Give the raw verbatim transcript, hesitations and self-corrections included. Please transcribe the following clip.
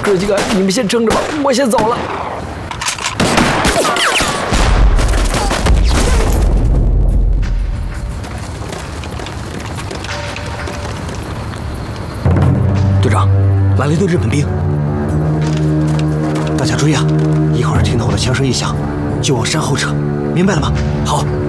哥几个，你们先撑着吧，我先走了。 队长，来了一队日本兵，大家注意啊！一会儿听到我的枪声一响，就往山后撤，明白了吗？好。